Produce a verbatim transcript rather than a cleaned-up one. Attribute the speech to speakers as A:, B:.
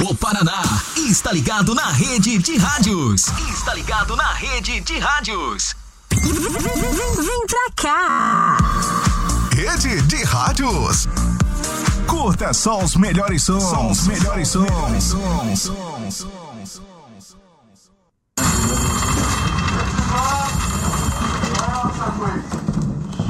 A: O Paraná está ligado na rede de rádios. Está ligado na rede de rádios.
B: Vem, vem, vem pra cá.
C: Rede de rádios. Curta só os melhores sons. Sons, melhores sons. Sons, sons, sons.